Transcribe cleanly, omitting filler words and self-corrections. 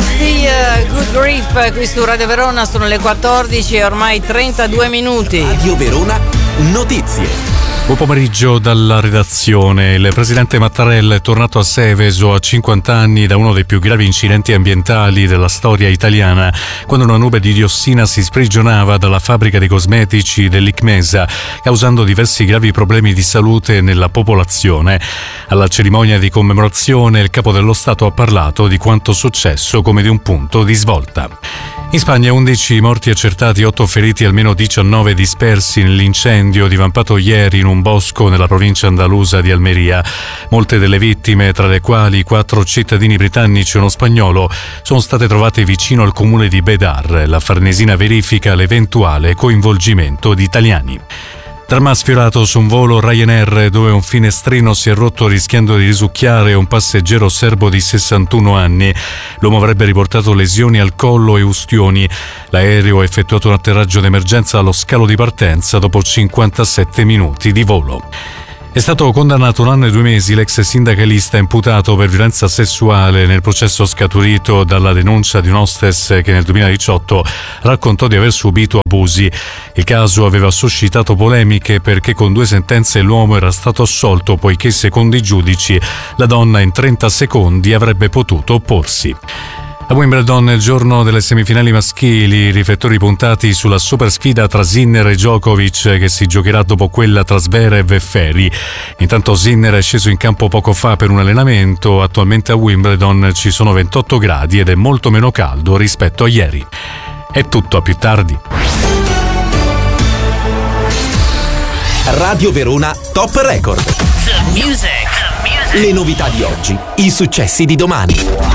Bastille, Good Grief, qui su Radio Verona, sono le 14 e ormai 32 minuti. Radio Verona, notizie. Buon pomeriggio dalla redazione. Il presidente Mattarella è tornato a Seveso a 50 anni da uno dei più gravi incidenti ambientali della storia italiana, quando una nube di diossina si sprigionava dalla fabbrica di cosmetici dell'Icmesa, causando diversi gravi problemi di salute nella popolazione. Alla cerimonia di commemorazione il capo dello Stato ha parlato di quanto successo come di un punto di svolta. In Spagna 11 morti accertati, 8 feriti, almeno 19 dispersi nell'incendio divampato ieri in un bosco nella provincia andalusa di Almeria. Molte delle vittime, tra le quali 4 cittadini britannici e uno spagnolo, sono state trovate vicino al comune di Bedar. La Farnesina verifica l'eventuale coinvolgimento di italiani. Dramma sfiorato su un volo Ryanair dove un finestrino si è rotto rischiando di risucchiare un passeggero serbo di 61 anni. L'uomo avrebbe riportato lesioni al collo e ustioni. L'aereo ha effettuato un atterraggio d'emergenza allo scalo di partenza dopo 57 minuti di volo. È stato condannato 1 anno e 2 mesi l'ex sindacalista imputato per violenza sessuale nel processo scaturito dalla denuncia di un hostess che nel 2018 raccontò di aver subito abusi. Il caso aveva suscitato polemiche perché con 2 sentenze l'uomo era stato assolto poiché, secondo i giudici, la donna in 30 secondi avrebbe potuto opporsi. A Wimbledon, il giorno delle semifinali maschili, i riflettori puntati sulla super sfida tra Sinner e Djokovic che si giocherà dopo quella tra Zverev e Ferri. Intanto Sinner è sceso in campo poco fa per un allenamento. Attualmente a Wimbledon ci sono 28 gradi ed è molto meno caldo rispetto a ieri. È tutto, a più tardi. Radio Verona Top Record. The music. Le novità di oggi, i successi di domani.